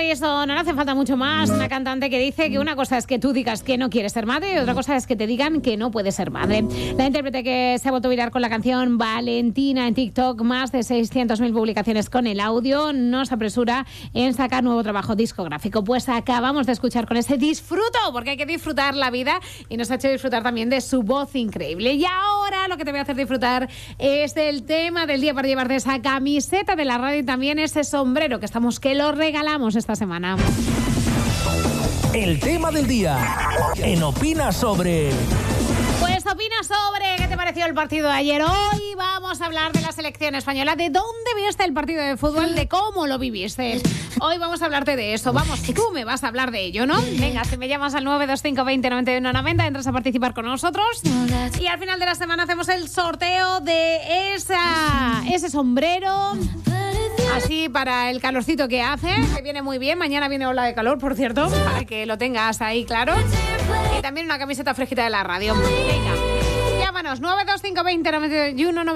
Harrison, no hace falta mucho más. Una cantante que dice que una cosa es que tú digas que no quieres ser madre y otra cosa es que te digan que no puedes ser madre. La intérprete que se ha vuelto viral con la canción Valentina en TikTok, más de 600.000 publicaciones con el audio, no se apresura en sacar nuevo trabajo discográfico. Pues acabamos de escuchar con ese disfruto, porque hay que disfrutar la vida y nos ha hecho disfrutar también de su voz increíble. Y ahora lo que te voy a hacer disfrutar es del tema del día para llevarte esa camiseta de la radio y también ese sombrero que lo regalamos esta semana. El tema del día en Opina Sobre. Pues opina sobre qué te pareció el partido de ayer. Hoy vamos a hablar de la selección española, de dónde viste el partido de fútbol, de cómo lo viviste. Hoy vamos a hablarte de eso. Vamos, tú me vas a hablar de ello, ¿no? Venga, si me llamas al 925 20 91 90, entras a participar con nosotros. Y al final de la semana hacemos el sorteo de ese sombrero. Así para el calorcito que hace, que viene muy bien. Mañana viene ola de calor, por cierto, para que lo tengas ahí claro. Y también una camiseta fresquita de la radio. Venga, llámanos 925 20 91 90.